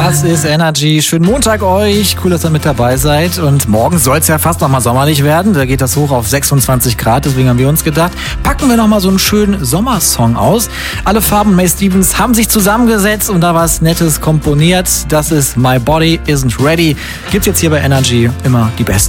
Das ist Energy. Schönen Montag euch. Cool, dass ihr mit dabei seid. Und morgen soll es ja fast nochmal sommerlich werden. Da geht das hoch auf 26 Grad. Deswegen haben wir uns gedacht, packen wir nochmal so einen schönen Sommersong aus. Alle Farben May Stevens haben sich zusammengesetzt und da was Nettes komponiert. Das ist My Body Isn't Ready. Gibt's jetzt hier bei Energy immer die besten.